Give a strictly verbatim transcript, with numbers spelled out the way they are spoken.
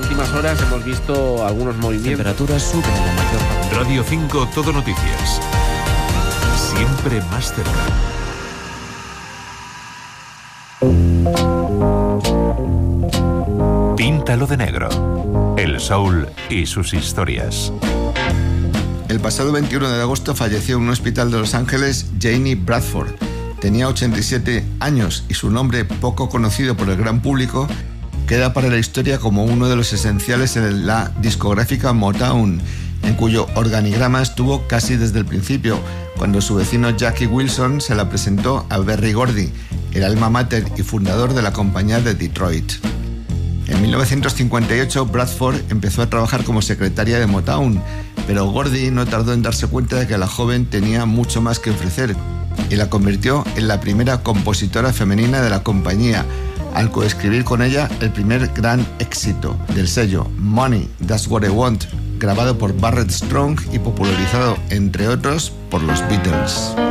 últimas horas hemos visto algunos movimientos. Temperaturas suben en la mayor parte. Radio cinco, Todo Noticias. Siempre más cerca. Píntalo de negro. El soul y sus historias. El pasado veintiuno de agosto falleció en un hospital de Los Ángeles Janie Bradford. Tenía ochenta y siete años y su nombre, poco conocido por el gran público, queda para la historia como uno de los esenciales en la discográfica Motown, en cuyo organigrama estuvo casi desde el principio, cuando su vecino Jackie Wilson se la presentó a Berry Gordy, el alma mater y fundador de la compañía de Detroit. En mil novecientos cincuenta y ocho, Bradford empezó a trabajar como secretaria de Motown, pero Gordy no tardó en darse cuenta de que la joven tenía mucho más que ofrecer y la convirtió en la primera compositora femenina de la compañía, al coescribir con ella el primer gran éxito del sello, Money, That's What I Want, grabado por Barrett Strong y popularizado, entre otros, por los Beatles.